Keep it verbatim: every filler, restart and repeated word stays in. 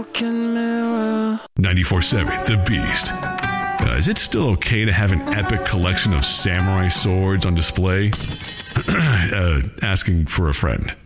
ninety-four seven The Beast. Uh, is it still okay to have an epic collection of samurai swords on display? uh, asking for a friend.